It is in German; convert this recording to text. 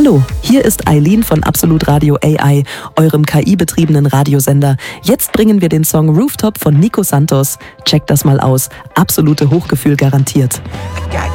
Hallo, hier ist Eileen von Absolut Radio AI, eurem KI-betriebenen Radiosender. Jetzt bringen wir den Song Rooftop von Nico Santos. Checkt das mal aus. Absolute Hochgefühl garantiert.